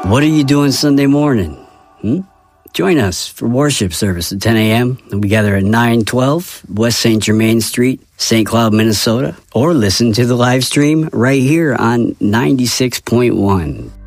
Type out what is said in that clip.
What are you doing Sunday morning? Join us for worship service at 10 a.m. We gather at 912 West St. Germain Street, St. Cloud, Minnesota. Or listen to the live stream right here on 96.1